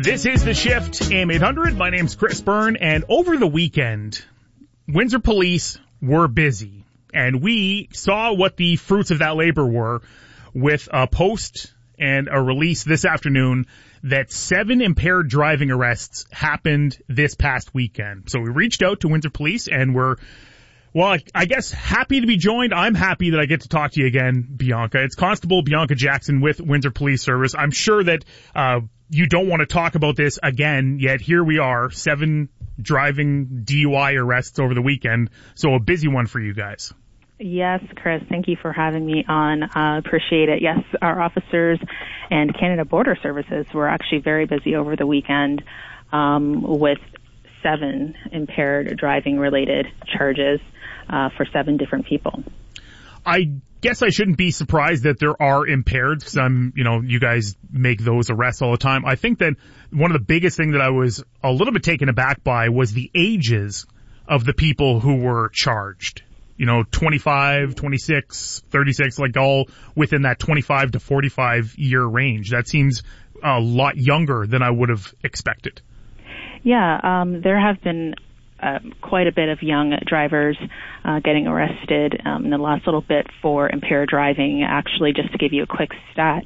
This is The Shift, AM 800. My name's Chris Byrne, and over the weekend, Windsor Police were busy, and we saw what the fruits of that labor were with a post and a release this afternoon that 7 impaired driving arrests happened this past weekend. So we reached out to Windsor Police, and we're, well, I guess happy to be joined. I'm happy that I get to talk to you again, Bianca. It's Constable Bianca Jackson with Windsor Police Service. I'm sure that you don't want to talk about this again, yet here we are, 7 driving DUI arrests over the weekend, so a busy one for you guys. Yes, Chris, thank you for having me on. Appreciate it. Yes, our officers and Canada Border Services were actually very busy over the weekend with 7 impaired driving-related charges for 7 different people. I guess I shouldn't be surprised that there are impaired because you guys make those arrests all the time. I think that one of the biggest things that I was a little bit taken aback by was the ages of the people who were charged. 25, 26, 36, like all within that 25 to 45 year range. That seems a lot younger than I would have expected. Yeah, there have been quite a bit of young drivers getting arrested in the last little bit for impaired driving. Actually, just to give you a quick stat,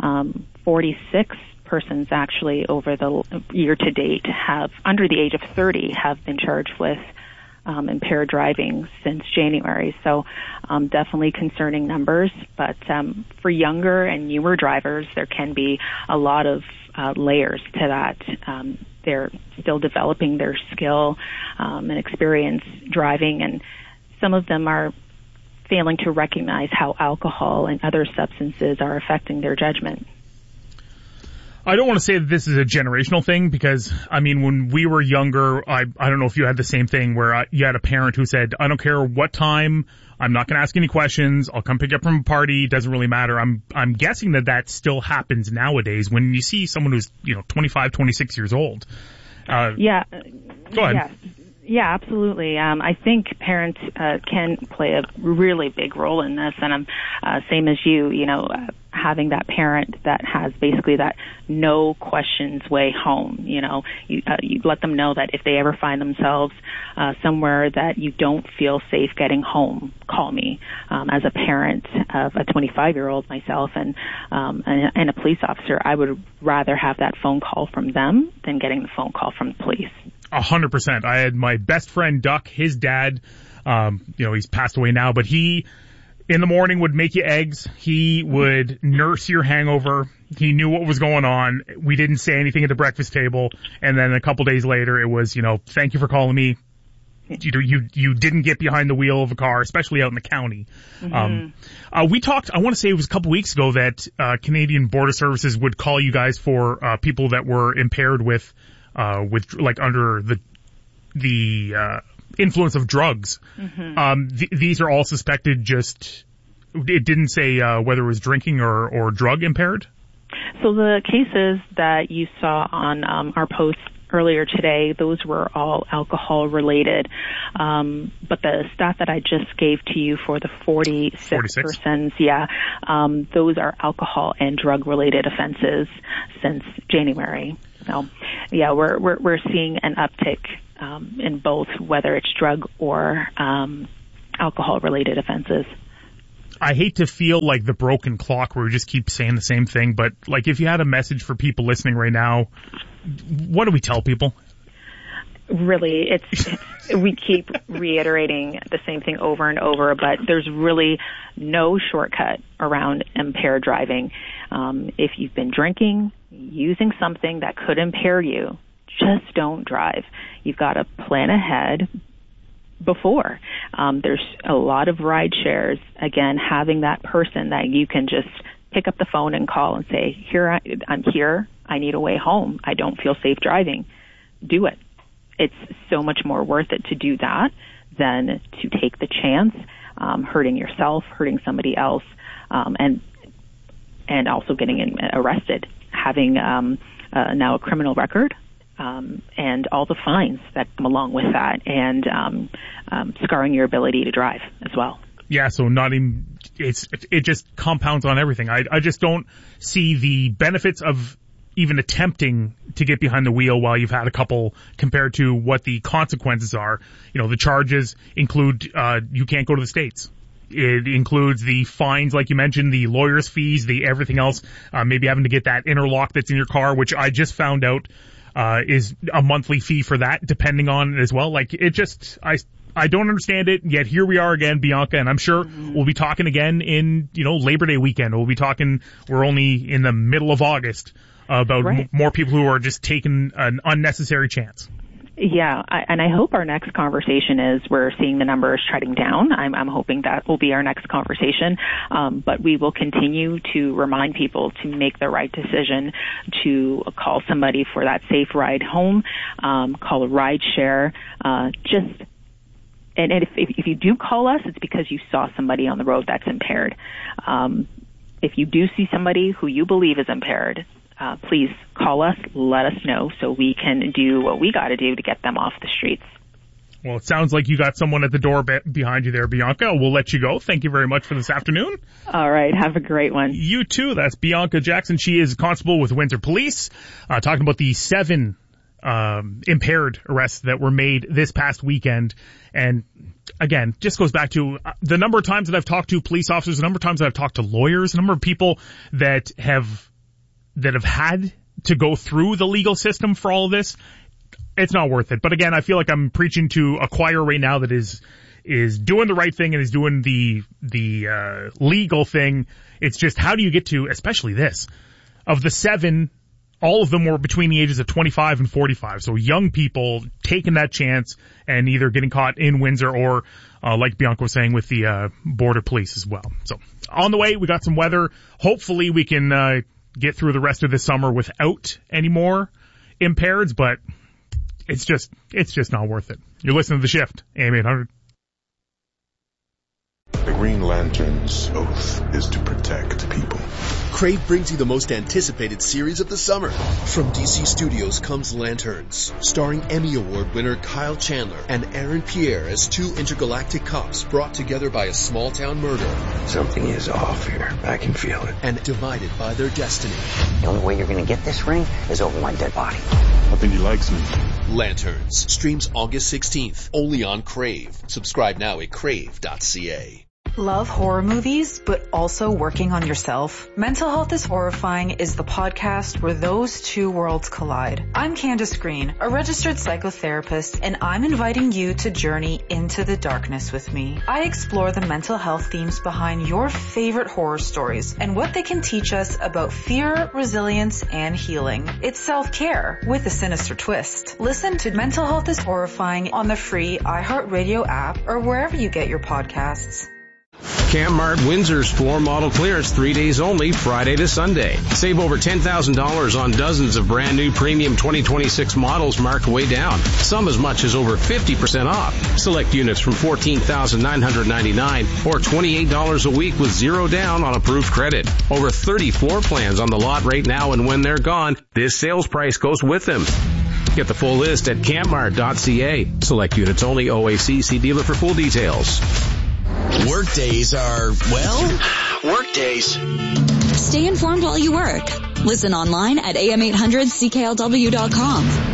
46 persons actually over the year to date have, under the age of 30, have been charged with impaired driving since January. So definitely concerning numbers. But for younger and newer drivers, there can be a lot of layers to that. They're still developing their skill and experience driving, and some of them are failing to recognize how alcohol and other substances are affecting their judgment. I don't want to say that this is a generational thing because, when we were younger, I don't know if you had the same thing where you had a parent who said, I don't care what time, I'm not going to ask any questions, I'll come pick you up from a party, doesn't really matter. I'm guessing that still happens nowadays when you see someone who's, 25, 26 years old. Yeah. Go ahead. Yes. Yeah, absolutely. I think parents can play a really big role in this, and I'm same as you. Having that parent that has basically that no questions way home. You let them know that if they ever find themselves somewhere that you don't feel safe getting home, call me. As a parent of a 25-year-old myself and a police officer, I would rather have that phone call from them than getting the phone call from the police. 100%. I had my best friend Duck, his dad, he's passed away now, but he in the morning would make you eggs. He would nurse your hangover. He knew what was going on. We didn't say anything at the breakfast table. And then a couple days later, it was, thank you for calling me. You didn't get behind the wheel of a car, especially out in the county. Mm-hmm. We talked, I want to say it was a couple weeks ago that Canadian Border Services would call you guys for people that were impaired with under the influence of drugs. Mm-hmm. These are all suspected it didn't say whether it was drinking or drug impaired? So the cases that you saw on our post earlier today, those were all alcohol related. But the stat that I just gave to you for the 46 persons, those are alcohol and drug related offenses since January. So, we're seeing an uptick in both, whether it's drug or alcohol-related offenses. I hate to feel like the broken clock where we just keep saying the same thing, but if you had a message for people listening right now, what do we tell people? Really, we keep reiterating the same thing over and over, but there's really no shortcut around impaired driving. If you've been drinking, using something that could impair you, just don't drive. You've got to plan ahead before. There's a lot of ride shares. Again, having that person that you can just pick up the phone and call and say, I'm here. I need a way home. I don't feel safe driving. Do it. It's so much more worth it to do that than to take the chance, hurting yourself, hurting somebody else, and also getting arrested, having now a criminal record, and all the fines that come along with that, and scarring your ability to drive as well. Yeah, so it just compounds on everything. I just don't see the benefits of even attempting to get behind the wheel while you've had a couple compared to what the consequences are. You know, the charges include, you can't go to the States. It includes the fines, like you mentioned, the lawyer's fees, the everything else, maybe having to get that interlock that's in your car, which I just found out, is a monthly fee for that, depending on it as well. Like, it just, I don't understand it, yet here we are again, Bianca, and I'm sure we'll be talking again in, Labor Day weekend. We'll be talking, we're only in the middle of August, about more people who are just taking an unnecessary chance. Yeah, and I hope our next conversation is we're seeing the numbers trending down. I'm hoping that will be our next conversation. But we will continue to remind people to make the right decision, to call somebody for that safe ride home, call a ride share, and if you do call us, it's because you saw somebody on the road that's impaired. If you do see somebody who you believe is impaired, please call us, let us know so we can do what we got to do to get them off the streets. Well, it sounds like you got someone at the door behind you there, Bianca. We'll let you go. Thank you very much for this afternoon. All right. Have a great one. You too. That's Bianca Jackson. She is a constable with Windsor Police, talking about the 7 impaired arrests that were made this past weekend. And again, just goes back to the number of times that I've talked to police officers, the number of times that I've talked to lawyers, the number of people that have had to go through the legal system for all of this. It's not worth it. But again, I feel like I'm preaching to a choir right now that is doing the right thing and is doing the legal thing. It's just, how do you get to, especially this, of the 7, all of them were between the ages of 25 and 45. So young people taking that chance and either getting caught in Windsor or, like Bianca was saying, with the border police as well. So on the way, we got some weather. Hopefully we can get through the rest of this summer without any more impaireds, but it's just not worth it. You're listening to The Shift, AM 800. The Green Lantern's oath is to protect people. Crave brings you the most anticipated series of the summer. From DC Studios comes Lanterns, starring Emmy Award winner Kyle Chandler and Aaron Pierre as 2 intergalactic cops brought together by a small-town murder. Something is off here. I can feel it. And divided by their destiny. The only way you're going to get this ring is over my dead body. I think he likes me. Lanterns streams August 16th, only on Crave. Subscribe now at crave.ca. Love horror movies, but also working on yourself? Mental Health is Horrifying is the podcast where those two worlds collide. I'm Candace Green, a registered psychotherapist, and I'm inviting you to journey into the darkness with me. I explore the mental health themes behind your favorite horror stories and what they can teach us about fear, resilience, and healing. It's self-care with a sinister twist. Listen to Mental Health is Horrifying on the free iHeartRadio app or wherever you get your podcasts. Camp Mart Windsor's floor model clearance 3 days only, Friday to Sunday. Save over $10,000 on dozens of brand new premium 2026 models marked way down. Some as much as over 50% off. Select units from $14,999 or $28 a week with zero down on approved credit. Over 30 floor plans on the lot right now, and when they're gone, this sales price goes with them. Get the full list at campmart.ca. Select units only, OAC. See dealer for full details. Workdays are, well, workdays. Stay informed while you work. Listen online at am800cklw.com.